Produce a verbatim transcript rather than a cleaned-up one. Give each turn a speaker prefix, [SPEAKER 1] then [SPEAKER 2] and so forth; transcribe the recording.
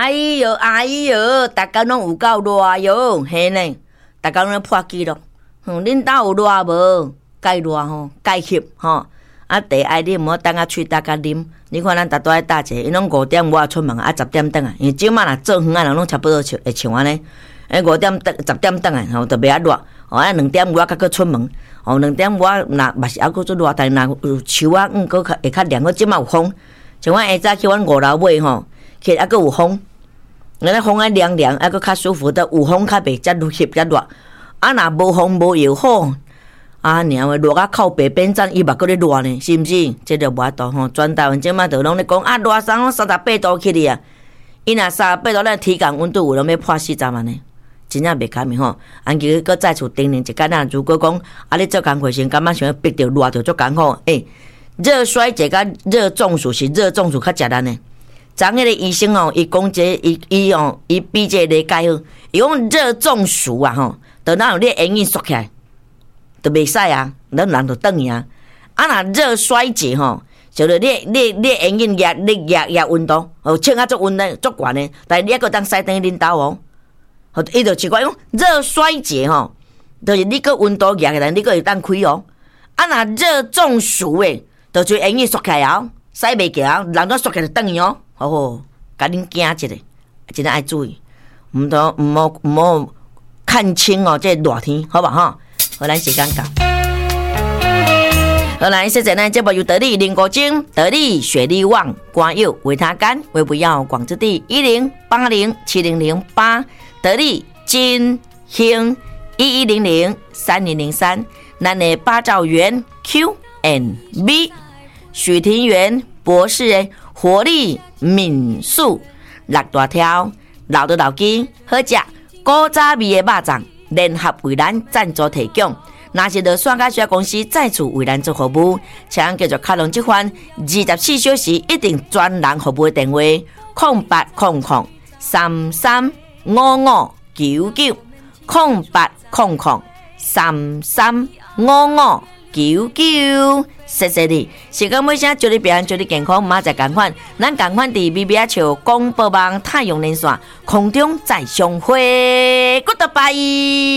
[SPEAKER 1] 哎哟哎哟，大家拢有够热哟，嘿呢，大家拢破纪录。嗯，恁兜有热无？介热吼，介翕吼。啊，茶爱啉，莫等啊喙焦甲啉。你看咱逐倒爱搭者，因拢五点外出门啊，十点转来。因为即马若做远啊，人拢差不多像会像安尼。诶，五点转十点转来，吼，特别啊热。哦，啊两点外才去出门。哦，两点外若嘛是还佫做热，但若有树啊，嗯，佫较会较凉。佫即马有风，像阮下早去阮五楼尾吼，去还佫有风。咱风啊凉凉，还佫较舒服，得有风较袂遮翕遮热。啊，若无风无药好。啊，娘诶，热啊靠北边站，伊嘛搁咧热呢，是毋是？这着无法度吼，全台湾即马着拢咧讲啊，热伤拢三十八度去哩啊！伊若三十八度，咱体感温度有人要破四十万呢，真正袂堪面吼。安吉搁再次叮咛一间啊，如果讲啊，你做工课时，感觉想要逼着热着足艰苦，诶，热衰竭甲热中暑是热中暑较食咱呢。昨迄个医生哦，伊讲这伊伊哦，伊比这个理解好，伊讲热中暑啊吼，着哪有你眼影缩起来。都袂使啊，咱人就等伊啊。啊，若热衰竭吼，就是你你你眼睛压你压压温度，哦，穿啊足温呢，足悬呢，但是你还阁当晒灯恁兜哦。吼，伊就奇怪讲热衰竭吼，就是你个温度压起来，你个会当开哦。啊，若热中暑诶，就就眼睛缩起来哦，使袂起啊，人都缩起来等伊哦。吼吼，甲恁惊一下，真爱注意，毋通毋好毋好看清哦，这热天，好吧哈？好，咱时间到。好，来，现在呢，节目由得力林国精、得力雪力旺、瓜柚维他干为不要广之地一零八零七零零八，得力金兴一一零零三零零三，咱的八兆元 Q and B， 许庭元博士的活力民宿六大条，老的老鸡好食，古早味的肉粽。联合为咱赞助提供，若是着选甲小公司再次为咱做服务，请继续卡拢这款二十四小时一定专人服务的电话：空八空空三三五五九九，空八空空三三五五九九。谢谢你，时间尾声，祝你平安，祝你健康，马仔共款，咱共款伫 B B A 笑广播网太阳连线空中再相会 ，Goodbye。